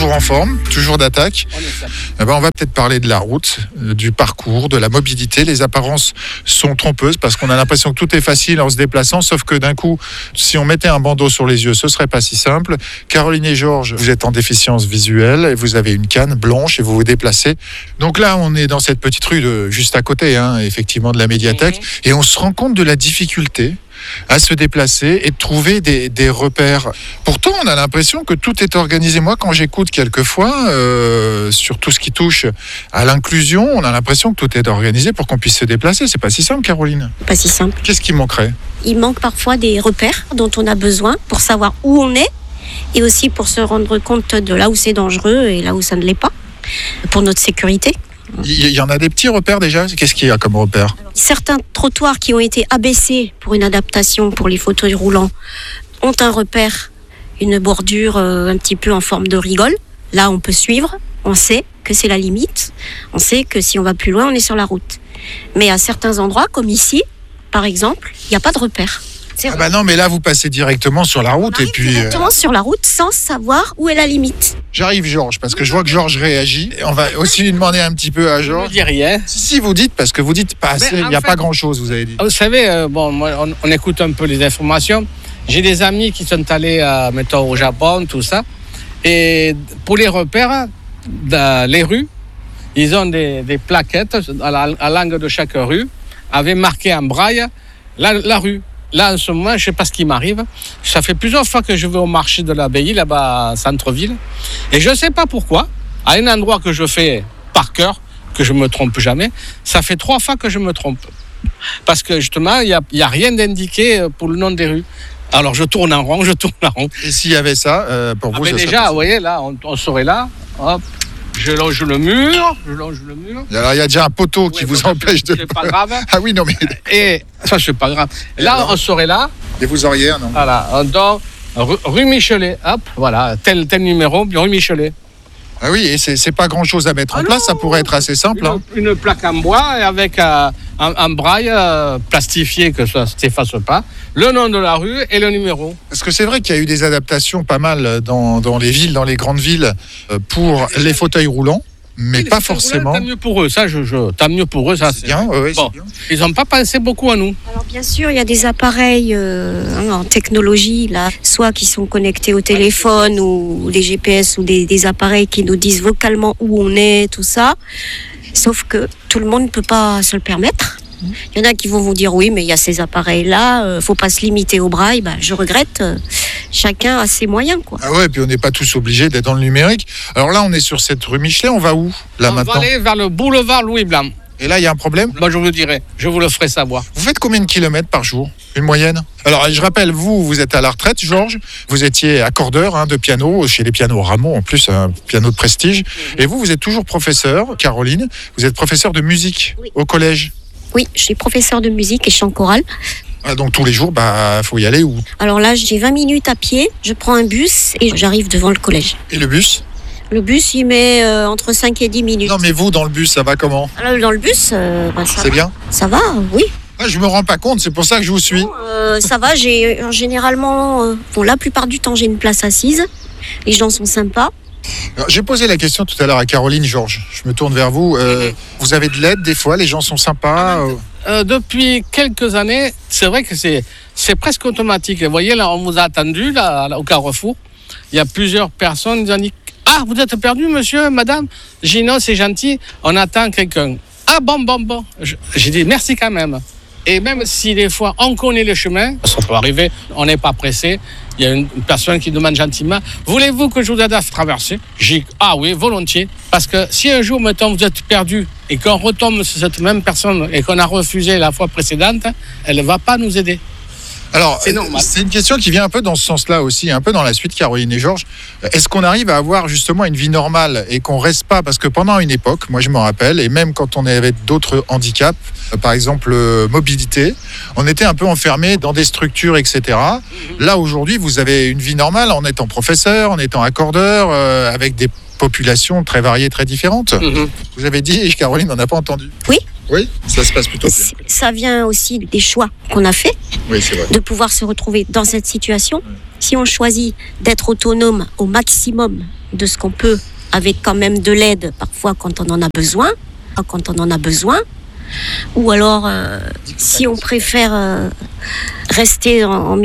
toujours en forme, toujours d'attaque. On va peut-être parler de la route, du parcours, de la mobilité. Les apparences sont trompeuses parce qu'on a l'impression que tout est facile en se déplaçant, sauf que d'un coup, si on mettait un bandeau sur les yeux, ce serait pas si simple. Caroline et Georges, vous êtes en déficience visuelle, et vous avez une canne blanche et vous vous déplacez. Donc là, on est dans cette petite rue juste à côté, effectivement, de la médiathèque, et on se rend compte de la difficulté à se déplacer et de trouver des repères. Pourtant, on a l'impression que tout est organisé. Moi, quand j'écoute quelquefois sur tout ce qui touche à l'inclusion, on a l'impression que tout est organisé pour qu'on puisse se déplacer. C'est pas si simple, Caroline. Pas si simple. Qu'est-ce qui manquerait ? Il manque parfois des repères dont on a besoin pour savoir où on est et aussi pour se rendre compte de là où c'est dangereux et là où ça ne l'est pas, pour notre sécurité. Il y en a des petits repères déjà ? Qu'est-ce qu'il y a comme repères ? Certains trottoirs qui ont été abaissés pour une adaptation pour les fauteuils roulants ont un repère, une bordure un petit peu en forme de rigole. Là, on peut suivre, on sait que c'est la limite, on sait que si on va plus loin, on est sur la route. Mais à certains endroits, comme ici, par exemple, il n'y a pas de repère. Non, mais là, vous passez directement sur la route. On arrive directement sur la route sans savoir où est la limite. J'arrive, Georges, parce que je vois que Georges réagit. On va aussi lui demander un petit peu à Georges. Je ne dis rien. Si, vous dites, parce que vous dites pas assez, il n'y a pas grand-chose, vous avez dit. Vous savez, moi, on écoute un peu les informations. J'ai des amis qui sont allés, mettons, au Japon, tout ça. Et pour les repères, dans les rues, ils ont des plaquettes à l'angle de chaque rue, avec marqué en braille la rue. Là, en ce moment, je ne sais pas ce qui m'arrive. Ça fait plusieurs fois que je vais au marché de l'Abbaye, là-bas, centre-ville. Et je ne sais pas pourquoi, à un endroit que je fais par cœur, que je ne me trompe jamais, ça fait 3 fois que je me trompe. Parce que justement, il n'y a rien d'indiqué pour le nom des rues. Alors, je tourne en rond. Et s'il y avait ça, pour vous, déjà, vous voyez, là, on serait là, hop. Je longe le mur. Alors, il y a déjà un poteau qui vous empêche de... C'est pas grave. Ah oui, non, mais... Et ça, c'est pas grave. Là, on serait là. Et vous auriez, non ? Voilà, on dort rue Michelet. Hop, voilà, tel numéro, rue Michelet. Ah oui, et c'est pas grand-chose à mettre en place, ça pourrait être assez simple. Une plaque en bois avec un braille plastifié que ça ne s'efface pas, le nom de la rue et le numéro. Parce que c'est vrai qu'il y a eu des adaptations pas mal dans les villes, dans les grandes villes, pour les fauteuils roulants. Mais pas forcément. Tant mieux pour eux, tant mieux pour eux, ça c'est bien. Ouais, bon, c'est bien. Ils n'ont pas pensé beaucoup à nous. Alors bien sûr, il y a des appareils en technologie, là, soit qui sont connectés au téléphone ou des GPS ou des appareils qui nous disent vocalement où on est, tout ça. Sauf que tout le monde ne peut pas se le permettre. Il y en a qui vont vous dire oui, mais il y a ces appareils-là, faut pas se limiter au braille. Je regrette. Chacun a ses moyens, quoi. Ah ouais, puis on n'est pas tous obligés d'être dans le numérique. Alors là, on est sur cette rue Michelet, on va où là maintenant ? On va aller vers le boulevard Louis Blanc. Et là, il y a un problème ? Moi, je vous le dirai, je vous le ferai savoir. Vous faites combien de kilomètres par jour ? Une moyenne ? Alors, je rappelle, vous êtes à la retraite, Georges. Vous étiez accordeur de piano, chez les pianos Ramon, en plus, un piano de prestige. Et vous êtes toujours professeur, Caroline. Vous êtes professeur de musique au collège. Oui, je suis professeur de musique et chant choral. Ah, donc tous les jours, faut y aller où ? Alors là, j'ai 20 minutes à pied, je prends un bus et j'arrive devant le collège. Et le bus ? Le bus, il met entre 5 et 10 minutes. Non, mais vous, dans le bus, ça va comment ? Alors, dans le bus, ça c'est va. Bien ? Ça va, oui. Ah, je me rends pas compte, c'est pour ça que je vous suis. Ça va, j'ai généralement... la plupart du temps, j'ai une place assise. Les gens sont sympas. Alors, j'ai posé la question tout à l'heure à Caroline, Georges. Je me tourne vers vous. Vous avez de l'aide des fois ? Les gens sont sympas Depuis quelques années, c'est vrai que c'est presque automatique. Vous voyez, là, on vous a attendu là, au Carrefour. Il y a plusieurs personnes qui ont dit « Ah, vous êtes perdu, monsieur, madame ?» J'ai dit « Non, c'est gentil, on attend quelqu'un. » « Ah, bon. » J'ai dit « Merci quand même. » Et même si des fois on connaît le chemin, ça peut arriver, on n'est pas pressé. Il y a une personne qui demande gentiment « Voulez-vous que je vous aide à traverser ?» J'ai dit « Ah oui, volontiers. » Parce que si un jour, mettons, vous êtes perdu et qu'on retombe sur cette même personne et qu'on a refusé la fois précédente, elle ne va pas nous aider. Alors, c'est une question qui vient un peu dans ce sens-là aussi, un peu dans la suite, Caroline et Georges. Est-ce qu'on arrive à avoir justement une vie normale et qu'on reste pas, parce que pendant une époque, moi je me rappelle, et même quand on avait d'autres handicaps, par exemple mobilité, on était un peu enfermé dans des structures, etc. Là aujourd'hui, vous avez une vie normale en étant professeur, en étant accordeur, avec des populations très variées, très différentes. Vous avez dit, Caroline, on n'a pas entendu. Oui. Oui, ça se passe plutôt bien. Ça vient aussi des choix qu'on a fait, Oui, c'est vrai. de pouvoir se retrouver dans cette situation. Si on choisit d'être autonome au maximum de ce qu'on peut, avec quand même de l'aide parfois quand on en a besoin, ou alors si on préfère rester en